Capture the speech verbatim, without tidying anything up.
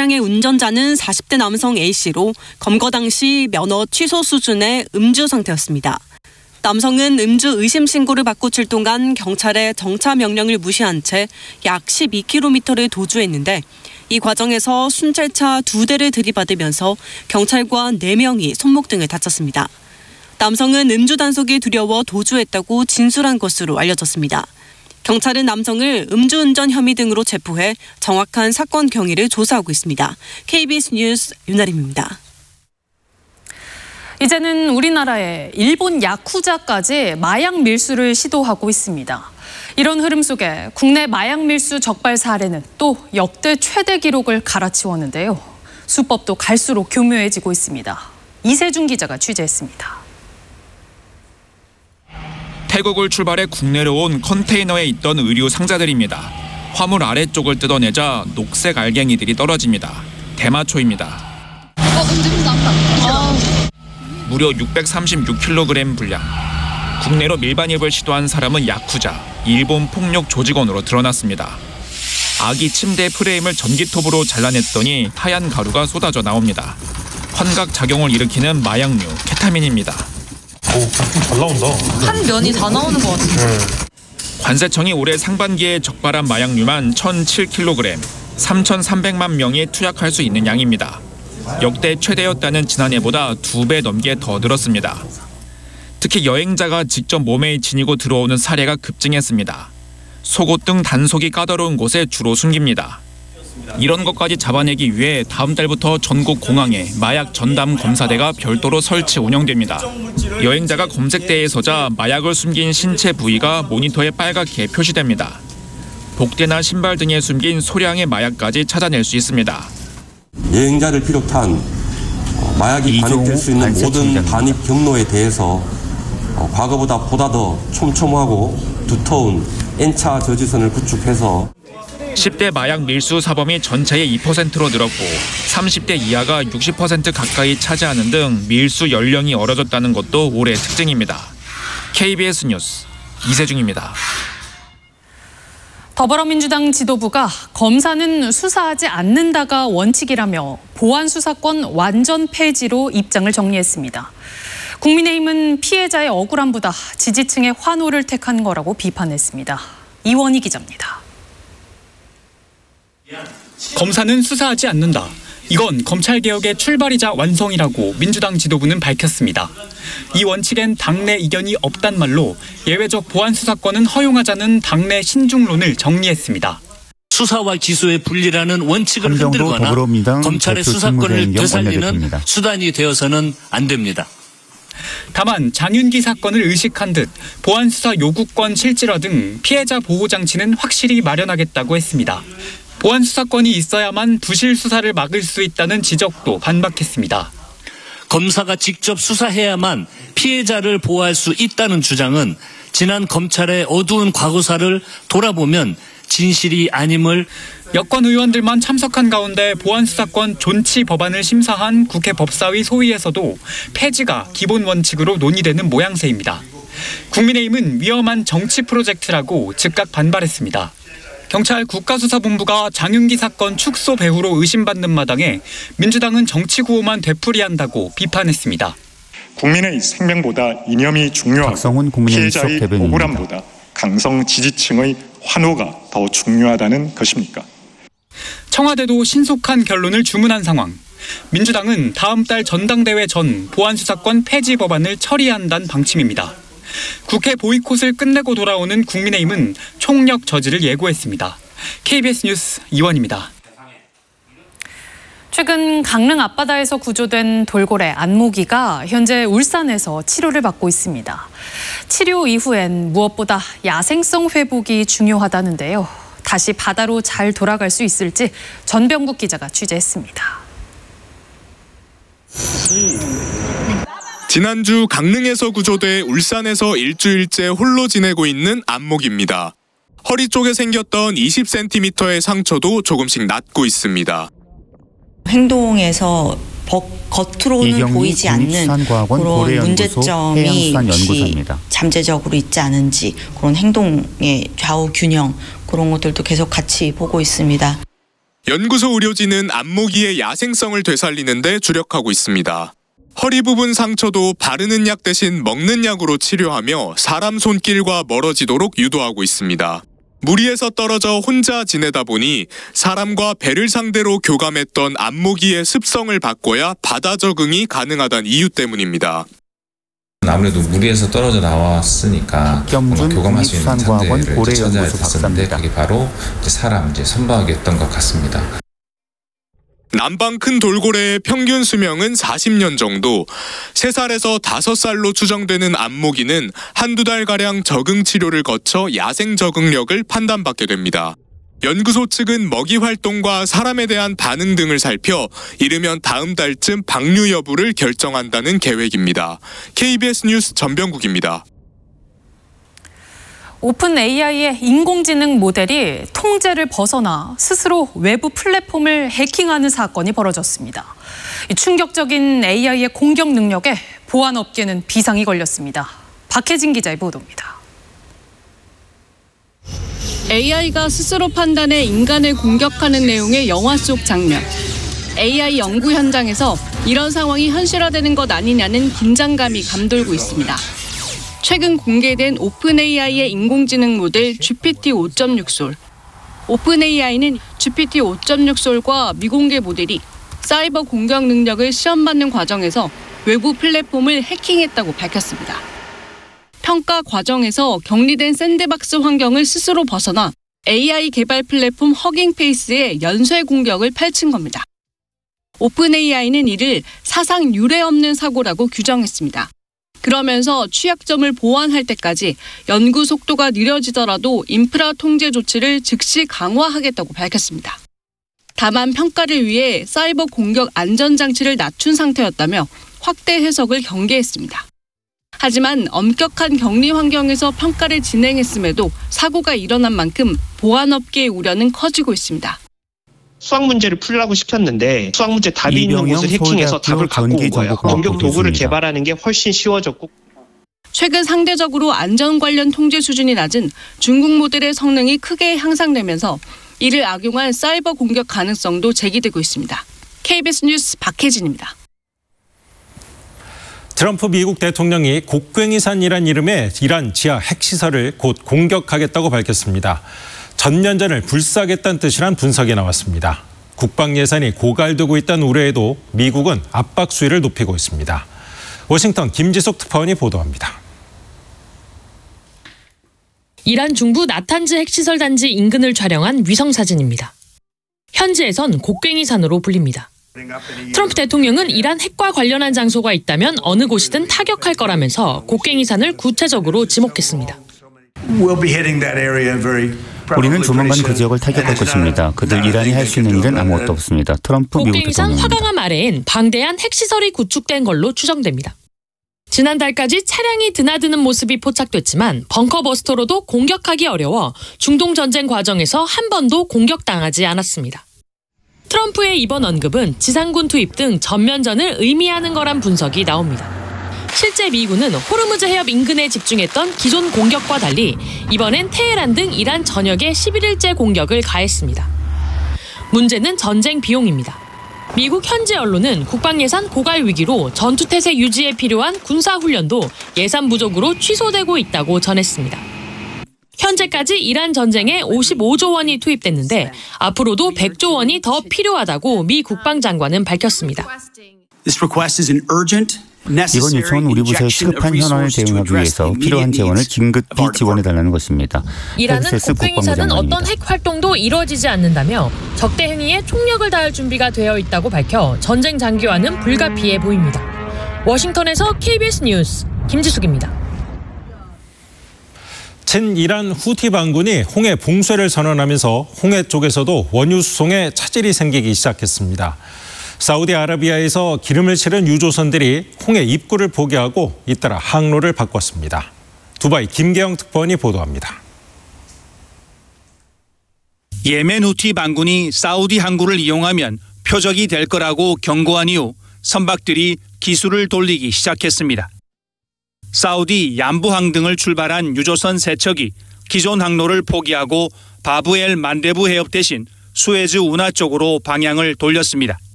차량의 운전자는 사십 대 남성 A씨로 검거 당시 면허 취소 수준의 음주 상태였습니다. 남성은 음주 의심 신고를 받고 출동한 경찰의 정차 명령을 무시한 채 약 십이 킬로미터를 도주했는데 이 과정에서 순찰차 두 대를 들이받으면서 경찰관 네 명이 손목 등을 다쳤습니다. 남성은 음주 단속이 두려워 도주했다고 진술한 것으로 알려졌습니다. 경찰은 남성을 음주운전 혐의 등으로 체포해 정확한 사건 경위를 조사하고 있습니다. 케이비에스 뉴스 윤아림입니다. 이제는 우리나라에 일본 야쿠자까지 마약 밀수를 시도하고 있습니다. 이런 흐름 속에 국내 마약 밀수 적발 사례는 또 역대 최대 기록을 갈아치웠는데요. 수법도 갈수록 교묘해지고 있습니다. 이세준 기자가 취재했습니다. 태국을 출발해 국내로 온 컨테이너에 있던 의류 상자들입니다. 화물 아래쪽을 뜯어내자 녹색 알갱이들이 떨어집니다. 대마초입니다. 어, 음주 나온다. 아. 무려 육백삼십육 킬로그램 분량. 국내로 밀반입을 시도한 사람은 야쿠자, 일본 폭력 조직원으로 드러났습니다. 아기 침대 프레임을 전기톱으로 잘라냈더니 하얀 가루가 쏟아져 나옵니다. 환각 작용을 일으키는 마약류 케타민입니다. 오, 잘 나온다. 한 면이 다 나오는 것 같아요. 네. 관세청이 올해 상반기에 적발한 마약류만 천칠 킬로그램, 삼천삼백만 명이 투약할 수 있는 양입니다. 역대 최대였다는 지난해보다 두 배 넘게 더 늘었습니다. 특히 여행자가 직접 몸에 지니고 들어오는 사례가 급증했습니다. 속옷 등 단속이 까다로운 곳에 주로 숨깁니다. 이런 것까지 잡아내기 위해 다음 달부터 전국 공항에 마약 전담 검사대가 별도로 설치 운영됩니다. 여행자가 검색대에 서자 마약을 숨긴 신체 부위가 모니터에 빨갛게 표시됩니다. 복대나 신발 등에 숨긴 소량의 마약까지 찾아낼 수 있습니다. 여행자를 비롯한 마약이 반입될 수 있는 모든 반입 경로에 대해서 과거보다 보다 더 촘촘하고 두터운 N차 저지선을 구축해서 십 대 마약 밀수 사범이 전체의 이 퍼센트로 늘었고 삼십 대 이하가 육십 퍼센트 가까이 차지하는 등 밀수 연령이 어려졌다는 것도 올해 특징입니다. 케이비에스 뉴스 이세중입니다. 더불어민주당 지도부가 검사는 수사하지 않는다가 원칙이라며 보안 수사권 완전 폐지로 입장을 정리했습니다. 국민의힘은 피해자의 억울함보다 지지층의 환호를 택한 거라고 비판했습니다. 이원희 기자입니다. 검사는 수사하지 않는다. 이건 검찰개혁의 출발이자 완성이라고 민주당 지도부는 밝혔습니다. 이 원칙엔 당내 이견이 없단 말로 예외적 보안 수사권은 허용하자는 당내 신중론을 정리했습니다. 수사와 기소의 분리라는 원칙을 흔들거나 검찰의 수사권을 되살리는 수단이 되어서는 안 됩니다. 다만 장윤기 사건을 의식한 듯 보안 수사 요구권 실질화 등 피해자 보호 장치는 확실히 마련하겠다고 했습니다. 보안 수사권이 있어야만 부실 수사를 막을 수 있다는 지적도 반박했습니다. 검사가 직접 수사해야만 피해자를 보호할 수 있다는 주장은 지난 검찰의 어두운 과거사를 돌아보면 진실이 아님을. 여권 의원들만 참석한 가운데 보안수사권 존치 법안을 심사한 국회 법사위 소위에서도 폐지가 기본 원칙으로 논의되는 모양새입니다. 국민의힘은 위험한 정치 프로젝트라고 즉각 반발했습니다. 경찰 국가수사본부가 장윤기 사건 축소 배후로 의심받는 마당에 민주당은 정치 구호만 되풀이한다고 비판했습니다. 국민의 생명보다 이념이 중요하고 피해자의 억울함보다 강성 지지층의 환호가 더 중요하다는 것입니까? 청와대도 신속한 결론을 주문한 상황. 민주당은 다음 달 전당대회 전 보안수사권 폐지 법안을 처리한다는 방침입니다. 국회 보이콧을 끝내고 돌아오는 국민의힘은 총력 저지를 예고했습니다. 케이비에스 뉴스 이원입니다. 최근 강릉 앞바다에서 구조된 돌고래 안모기가 현재 울산에서 치료를 받고 있습니다. 치료 이후엔 무엇보다 야생성 회복이 중요하다는데요. 다시 바다로 잘 돌아갈 수 있을지 전병국 기자가 취재했습니다. 지난주 강릉에서 구조돼 울산에서 일주일째 홀로 지내고 있는 안목입니다. 허리 쪽에 생겼던 이십 센티미터의 상처도 조금씩 낫고 있습니다. 행동에서 겉으로는 보이지 않는 그런 문제점이 혹시 잠재적으로 있지 않은지 그런 행동의 좌우 균형 그런 것들도 계속 같이 보고 있습니다. 연구소 의료진은 안모기의 야생성을 되살리는 데 주력하고 있습니다. 허리 부분 상처도 바르는 약 대신 먹는 약으로 치료하며 사람 손길과 멀어지도록 유도하고 있습니다. 무리에서 떨어져 혼자 지내다 보니 사람과 배를 상대로 교감했던 안모기의 습성을 바꿔야 바다 적응이 가능하다는 이유 때문입니다. 아무래도 무리에서 떨어져 나왔으니까 교감할 수 있는 상대를 찾아야 됐었는데 그게 바로 이제 사람, 이제 선박이었던 것 같습니다. 남방 큰 돌고래의 평균 수명은 사십 년 정도, 세 살에서 다섯 살로 추정되는 안모기는 한두 달가량 적응 치료를 거쳐 야생 적응력을 판단받게 됩니다. 연구소 측은 먹이 활동과 사람에 대한 반응 등을 살펴 이르면 다음 달쯤 방류 여부를 결정한다는 계획입니다. 케이비에스 뉴스 전병국입니다. 오픈 에이아이의 인공지능 모델이 통제를 벗어나 스스로 외부 플랫폼을 해킹하는 사건이 벌어졌습니다. 이 충격적인 에이아이의 공격 능력에 보안업계는 비상이 걸렸습니다. 박혜진 기자의 보도입니다. 에이아이가 스스로 판단해 인간을 공격하는 내용의 영화 속 장면. 에이아이 연구 현장에서 이런 상황이 현실화되는 것 아니냐는 긴장감이 감돌고 있습니다. 최근 공개된 오픈에이아이의 인공지능 모델 지피티 오 점 육 솔. 오픈에이아이는 지피티 오 점 육 솔과 미공개 모델이 사이버 공격 능력을 시험받는 과정에서 외부 플랫폼을 해킹했다고 밝혔습니다. 평가 과정에서 격리된 샌드박스 환경을 스스로 벗어나 에이아이 개발 플랫폼 허깅페이스에 연쇄 공격을 펼친 겁니다. 오픈에이아이는 이를 사상 유례 없는 사고라고 규정했습니다. 그러면서 취약점을 보완할 때까지 연구 속도가 느려지더라도 인프라 통제 조치를 즉시 강화하겠다고 밝혔습니다. 다만 평가를 위해 사이버 공격 안전장치를 낮춘 상태였다며 확대 해석을 경계했습니다. 하지만 엄격한 격리 환경에서 평가를 진행했음에도 사고가 일어난 만큼 보안업계의 우려는 커지고 있습니다. 수학 문제를 풀라고 시켰는데 수학 문제 답이 있는 곳을 해킹해서 답을 갖고 온 거예요. 공격 도구를 개발하는 게 훨씬 쉬워졌고. 최근 상대적으로 안전 관련 통제 수준이 낮은 중국 모델의 성능이 크게 향상되면서 이를 악용한 사이버 공격 가능성도 제기되고 있습니다. 케이비에스 뉴스 박혜진입니다. 트럼프 미국 대통령이 곡괭이산이란 이름의 이란 지하 핵시설을 곧 공격하겠다고 밝혔습니다. 전면전을 불사하겠다는 뜻이란 분석이 나왔습니다. 국방 예산이 고갈되고 있다는 우려에도 미국은 압박 수위를 높이고 있습니다. 워싱턴 김지숙 특파원이 보도합니다. 이란 중부 나탄즈 핵시설 단지 인근을 촬영한 위성사진입니다. 현지에선 곡괭이산으로 불립니다. 트럼프 대통령은 이란 핵과 관련한 장소가 있다면 어느 곳이든 타격할 거라면서 곡괭이산을 구체적으로 지목했습니다. 우리는 조만간 그 지역을 타격할 것입니다. 그들 이란이 할 수 있는 일은 아무것도 없습니다. 트럼프 미국 곡괭이산 대통령입니다. 화강암 아래엔 방대한 핵시설이 구축된 걸로 추정됩니다. 지난달까지 차량이 드나드는 모습이 포착됐지만 벙커버스터로도 공격하기 어려워 중동 전쟁 과정에서 한 번도 공격당하지 않았습니다. 트럼프의 이번 언급은 지상군 투입 등 전면전을 의미하는 거란 분석이 나옵니다. 실제 미군은 호르무즈 해협 인근에 집중했던 기존 공격과 달리 이번엔 테헤란 등 이란 전역에 십일 일째 공격을 가했습니다. 문제는 전쟁 비용입니다. 미국 현지 언론은 국방 예산 고갈 위기로 전투태세 유지에 필요한 군사훈련도 예산 부족으로 취소되고 있다고 전했습니다. 현재까지 이란 전쟁에 오십오조 원이 투입됐는데 앞으로도 백조 원이 더 필요하다고 미 국방장관은 밝혔습니다. 이번 요청은 우리 부서의 시급한 현안을 대응하기 위해서 필요한 재원을 긴급히 지원해달라는 것입니다. 이란은 곡괭이산은 어떤 핵 활동도 이루어지지 않는다며 적대 행위에 총력을 다할 준비가 되어 있다고 밝혀 전쟁 장기화는 불가피해 보입니다. 워싱턴에서 케이비에스 뉴스 김지숙입니다. 친이란 후티 반군이 홍해 봉쇄를 선언하면서 홍해 쪽에서도 원유 수송에 차질이 생기기 시작했습니다. 사우디아라비아에서 기름을 실은 유조선들이 홍해 입구를 포기하고 잇따라 항로를 바꿨습니다. 두바이 김계영 특파원이 보도합니다. 예멘 후티 반군이 사우디 항구를 이용하면 표적이 될 거라고 경고한 이후 선박들이 기술을 돌리기 시작했습니다. 사우디 얀부항 등을 출발한 유조선 세 척이 기존 항로를 포기하고 바브엘 만데부 해협 대신 수에즈 운하 쪽으로 방향을 돌렸습니다.